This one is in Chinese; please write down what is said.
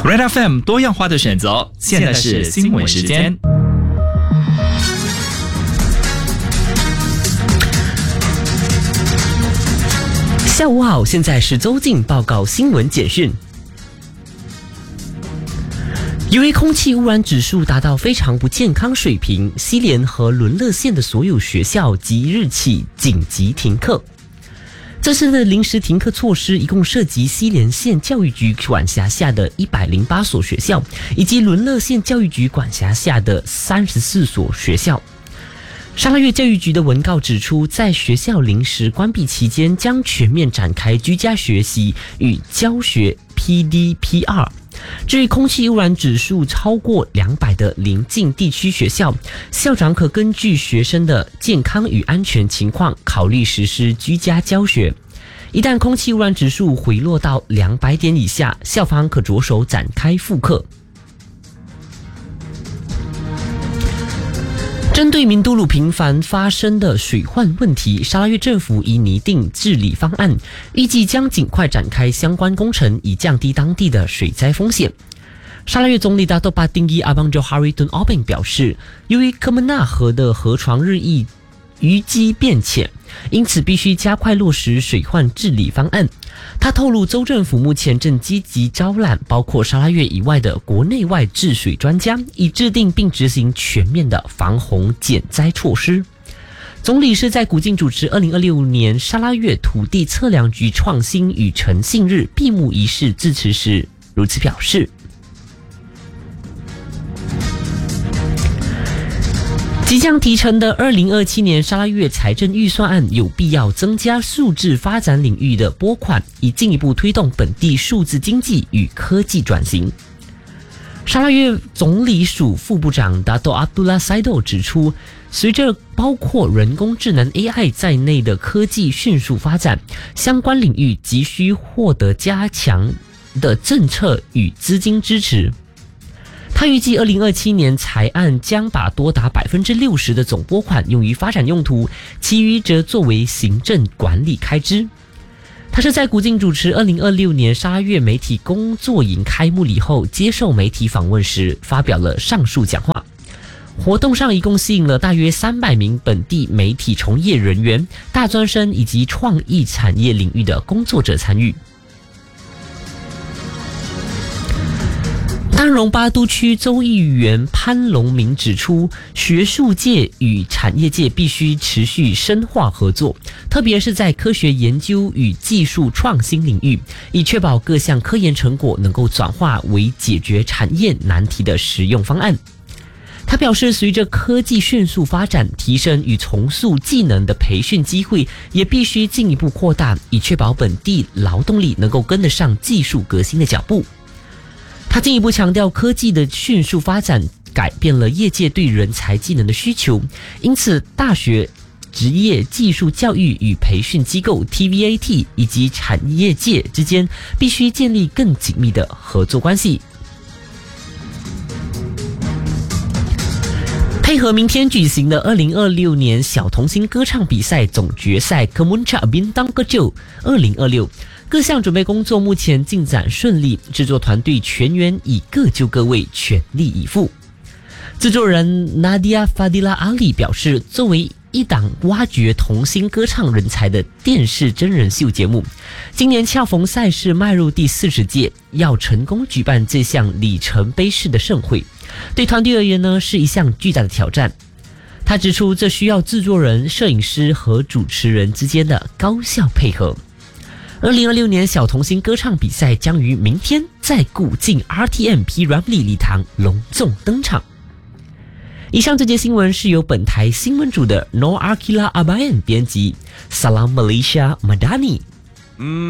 Red FM 多样化的选择，现在是新闻时间。 下午好，现在是周进报告新闻简讯。由于空气污染指数达到非常不健康水平，西联和伦乐县的所有学校即日起紧急停课。这次的临时停课措施一共涉及西联县教育局管辖下的108所学校，以及伦乐县教育局管辖下的34所学校。沙拉越教育局的文告指出，在学校临时关闭期间，将全面展开居家学习与教学 PDP2。至于空气污染指数超过200的邻近地区学校，校长可根据学生的健康与安全情况考虑实施居家教学。一旦空气污染指数回落到200点以下，校方可着手展开复课。针对明都鲁频繁发生的水患问题，沙拉越政府已拟定治理方案，预计将尽快展开相关工程，以降低当地的水灾风险。沙拉越总理大多巴丁伊阿邦乔哈瑞顿奥宾表示，由于科门纳河的河床日益淤积变浅，因此必须加快落实水患治理方案。他透露，州政府目前正积极招揽包括沙拉越以外的国内外治水专家，以制定并执行全面的防洪减灾措施。总理是在古晋主持2026年沙拉越土地测量局创新与诚信日闭幕仪式致辞时如此表示。即将提呈的2027年沙拉越财政预算案有必要增加数字发展领域的拨款，以进一步推动本地数字经济与科技转型。沙拉越总理署副部长达多阿杜拉塞多指出，随着包括人工智能 AI 在内的科技迅速发展，相关领域急需获得加强的政策与资金支持。他预计2027年财案将把多达60%的总拨款用于发展用途，其余则作为行政管理开支。他是在古晋主持2026年沙拉越媒体工作营开幕礼后接受媒体访问时发表了上述讲话。活动上一共吸引了大约300名本地媒体从业人员、大专生以及创意产业领域的工作者参与。丹戎巴都区州议员潘龙明指出，学术界与产业界必须持续深化合作，特别是在科学研究与技术创新领域，以确保各项科研成果能够转化为解决产业难题的实用方案。他表示，随着科技迅速发展，提升与重塑技能的培训机会也必须进一步扩大，以确保本地劳动力能够跟得上技术革新的脚步。他进一步强调，科技的迅速发展改变了业界对人才技能的需求，因此大学、职业技术教育与培训机构 TVAT 以及产业界之间必须建立更紧密的合作关系。配合明天举行的2026年小童星歌唱比赛总决赛 Kemunca Bintang Kecil 2026，各项准备工作目前进展顺利，制作团队全员以各就各位，全力以赴。制作人 Nadia Fadila Ali 表示，作为一档挖掘童星歌唱人才的电视真人秀节目，今年恰逢赛事迈入第40届，要成功举办这项里程碑式的盛会，对团队而言呢，是一项巨大的挑战。他指出，这需要制作人、摄影师和主持人之间的高效配合。2026年小童星歌唱比赛将于明天在古晋 RTM P Ramlee 礼堂隆重登场。以上这节新闻是由本台新闻组的 Noor Arkila Abayan 编辑 Salam Malaysia Madani。